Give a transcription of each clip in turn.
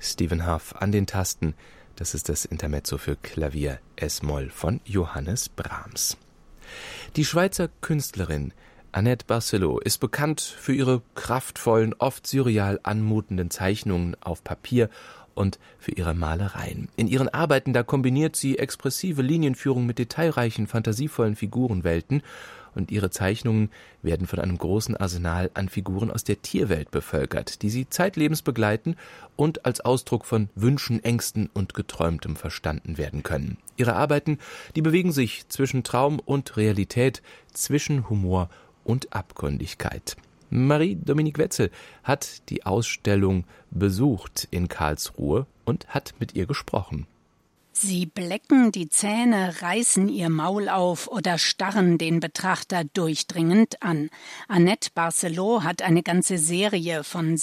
Stephen Hough an den Tasten. Das ist das Intermezzo für Klavier S-Moll von Johannes Brahms. Die Schweizer Künstlerin Annette Barcelot ist bekannt für ihre kraftvollen, oft surreal anmutenden Zeichnungen auf Papier und für ihre Malereien. In ihren Arbeiten, da kombiniert sie expressive Linienführung mit detailreichen, fantasievollen Figurenwelten, und ihre Zeichnungen werden von einem großen Arsenal an Figuren aus der Tierwelt bevölkert, die sie zeitlebens begleiten und als Ausdruck von Wünschen, Ängsten und Geträumtem verstanden werden können. Ihre Arbeiten, die bewegen sich zwischen Traum und Realität, zwischen Humor und Abgründigkeit. Marie-Dominique Wetzel hat die Ausstellung besucht in Karlsruhe und hat mit ihr gesprochen. Sie blecken die Zähne, reißen ihr Maul auf oder starren den Betrachter durchdringend an. Annette Barcelot hat eine ganze Serie von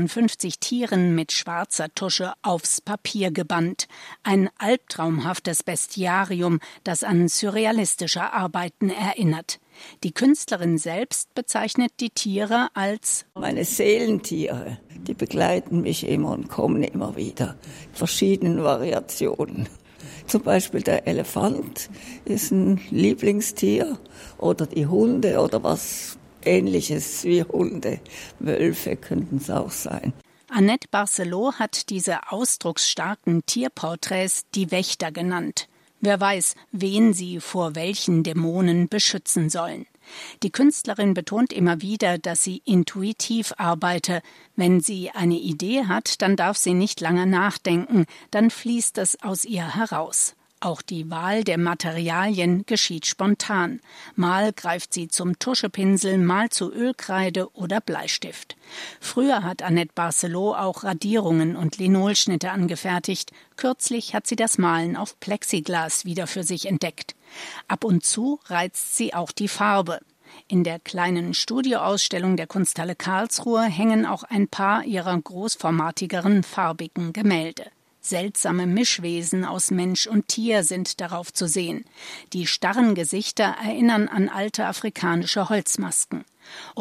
56 Tieren mit schwarzer Tusche aufs Papier gebannt. Ein albtraumhaftes Bestiarium, das an surrealistische Arbeiten erinnert. Die Künstlerin selbst bezeichnet die Tiere als meine Seelentiere. Die begleiten mich immer und kommen immer wieder. Verschiedenen Variationen. Zum Beispiel der Elefant ist ein Lieblingstier oder die Hunde oder was Ähnliches wie Hunde. Wölfe könnten es auch sein. Annette Barcelot hat diese ausdrucksstarken Tierporträts die Wächter genannt. Wer weiß, wen sie vor welchen Dämonen beschützen sollen. Die Künstlerin betont immer wieder, dass sie intuitiv arbeite. Wenn sie eine Idee hat, dann darf sie nicht lange nachdenken, dann fließt es aus ihr heraus. Auch die Wahl der Materialien geschieht spontan. Mal greift sie zum Tuschepinsel, mal zu Ölkreide oder Bleistift. Früher hat Annette Barcelot auch Radierungen und Linolschnitte angefertigt. Kürzlich hat sie das Malen auf Plexiglas wieder für sich entdeckt. Ab und zu reizt sie auch die Farbe. In der kleinen Studioausstellung der Kunsthalle Karlsruhe hängen auch ein paar ihrer großformatigeren farbigen Gemälde. Seltsame Mischwesen aus Mensch und Tier sind darauf zu sehen. Die starren Gesichter erinnern an alte afrikanische Holzmasken.